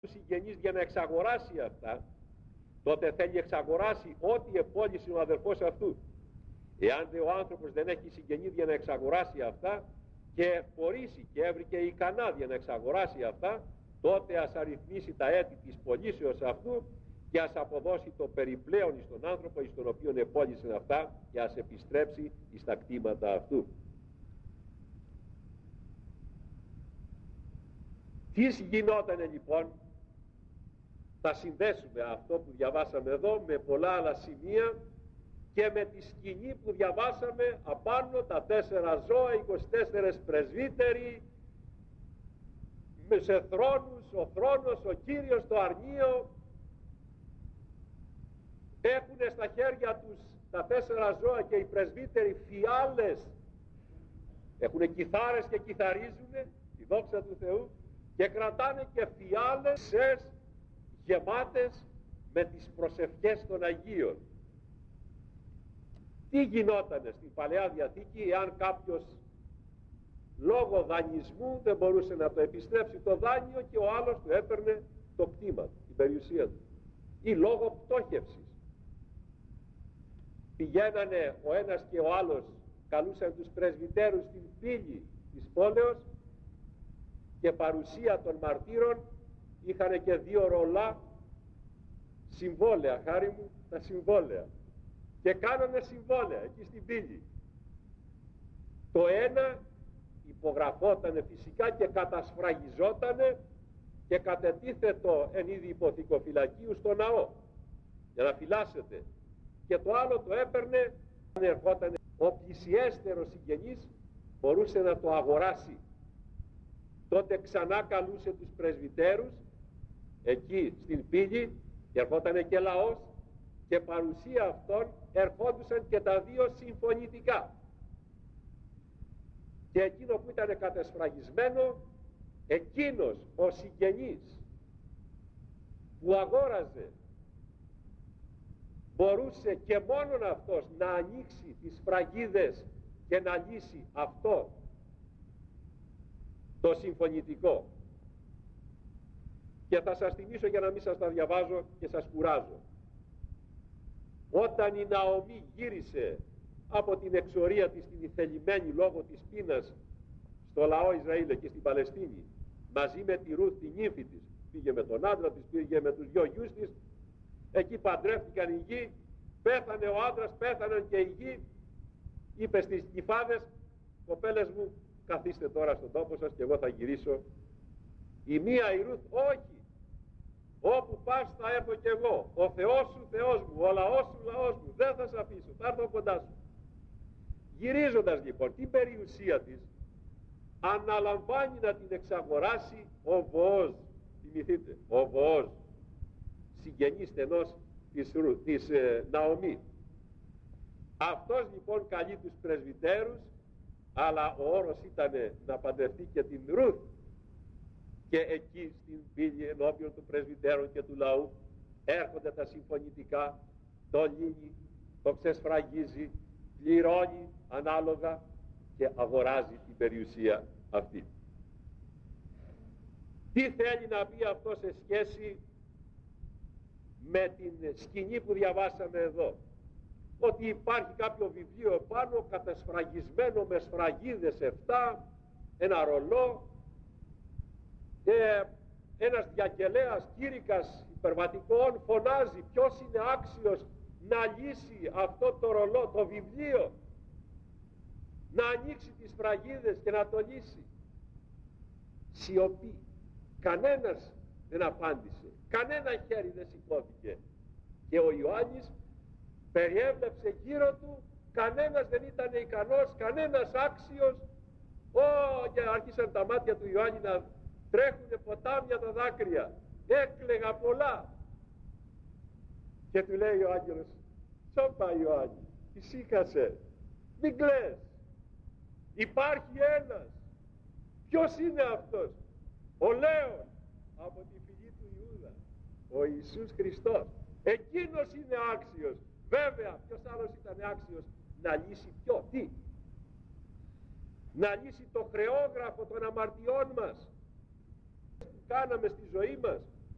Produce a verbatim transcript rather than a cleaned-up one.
συγγενείς για να εξαγοράσει αυτά, τότε θέλει εξαγοράσει ό,τι επόλυσε ο αδελφός αυτού. Εάν δε ο άνθρωπος δεν έχει συγγενείς για να εξαγοράσει αυτά και ευπορήσει και έβρικε ικανά για να εξαγοράσει αυτά, τότε ας αριθμίσει τα έτη της πωλήσεως αυτού και ας αποδώσει το περιπλέον εις τον άνθρωπο εις τον οποίον επόλυσε αυτά και ας επιστρέψει εις τα κτήματα αυτού. Τι γινότανε λοιπόν? Θα συνδέσουμε αυτό που διαβάσαμε εδώ με πολλά άλλα σημεία και με τη σκηνή που διαβάσαμε απάνω, τα τέσσερα ζώα, είκοσι τέσσερις πρεσβύτεροι σε θρόνους, ο θρόνος, ο Κύριος, το αρνείο. Έχουνε στα χέρια τους τα τέσσερα ζώα και οι πρεσβύτεροι φιάλες, έχουνε κιθάρες και κιθαρίζουνε τη δόξα του Θεού και κρατάνε και φιάλες γεμάτες με τις προσευχές των Αγίων. Τι γινότανε στην Παλαιά Διαθήκη εάν κάποιος λόγω δανεισμού δεν μπορούσε να το επιστρέψει το δάνειο και ο άλλος του έπαιρνε το κτήμα, την περιουσία του, ή λόγω πτώχευσης? Πηγαίνανε ο ένας και ο άλλος, καλούσαν τους πρεσβυτέρους στην πύλη της πόλεως και παρουσία των μαρτύρων είχαν και δύο ρολά συμβόλαια, χάρη μου, τα συμβόλαια, και κάνανε συμβόλαια εκεί στην πύλη. Το ένα υπογραφότανε φυσικά και κατασφραγιζότανε και κατετίθετο εν είδη υποθηκοφυλακίου στο ναό για να φυλάσσεται, και το άλλο το έπαιρνε αν ερχόταν ο πλησιέστερος συγγενής, μπορούσε να το αγοράσει. Τότε ξανά καλούσε τους πρεσβυτέρους εκεί στην πύλη και ερχόταν και λαός και παρουσία αυτών ερχόντουσαν και τα δύο συμφωνητικά, και εκείνο που ήταν κατεσφραγισμένο, εκείνος ο συγγενής που αγόραζε μπορούσε και μόνον αυτός να ανοίξει τις φραγίδες και να λύσει αυτό το συμφωνητικό. Και θα σας θυμίσω για να μην σας τα διαβάζω και σας κουράζω. Όταν η Ναομή γύρισε από την εξορία της την ηθελημένη λόγω της πείνας στο λαό Ισραήλ και στην Παλαιστίνη, μαζί με τη Ρούθ την ύφη της, πήγε με τον άντρα της, πήγε με τους δυο γιους της, εκεί παντρεύτηκαν οι γη, πέθανε ο άντρας, πέθαναν και οι γη, είπε στις νυφάδες, κοπέλες μου, καθίστε τώρα στον τόπο σας και εγώ θα γυρίσω. Η μία η Ρούθ, όχι, όπου πας θα έρθω κι εγώ, ο Θεός σου Θεός μου, ο λαός σου λαός μου, δεν θα σε αφήσω, θα έρθω κοντά σου. Γυρίζοντας λοιπόν την περιουσία της, αναλαμβάνει να την εξαγοράσει ο Βοόζ. Θυμηθείτε, ο Βοόζ, συγγενής στενός της, της ε, Ναομή. Αυτός λοιπόν καλεί τους πρεσβυτέρους, αλλά ο όρος ήταν να παντρευτεί και την Ρούθ, και εκεί στην πύλη ενώπιον του πρεσβυτέρων και του λαού έρχονται τα συμφωνητικά, το λύνει, το ξεσφραγίζει, πληρώνει ανάλογα και αγοράζει την περιουσία αυτή. Τι θέλει να πει αυτό σε σχέση με την σκηνή που διαβάσαμε εδώ? Ότι υπάρχει κάποιο βιβλίο επάνω κατασφραγισμένο με σφραγίδες εφτά, ένα ρολό, και ένας διακελέας κήρυκας υπερβατικών φωνάζει ποιος είναι άξιος να λύσει αυτό το ρολό, το βιβλίο, να ανοίξει τις φραγίδες και να το λύσει. Σιωπή, κανένας δεν απάντησε, κανένα χέρι δεν σηκώθηκε, και ο Ιωάννης περιέβλεψε γύρω του, κανένας δεν ήταν ικανός, κανένας άξιος. Ω, και άρχισαν τα μάτια του Ιωάννη να τρέχουνε ποτάμια τα δάκρυα, έκλαιγα πολλά, και του λέει ο άγγελος, σώπα Ιωάννη, ησύχασε, μην κλαις, υπάρχει ένας. Ποιος είναι αυτός? Ο Λέων από τη φυλή του Ιούδα, ο Ιησούς Χριστός. Εκείνος είναι άξιος. Βέβαια, ποιος άλλος ήταν άξιος να λύσει ποιο, τι? Να λύσει το χρεόγραφο των αμαρτιών μας που κάναμε στη ζωή μας,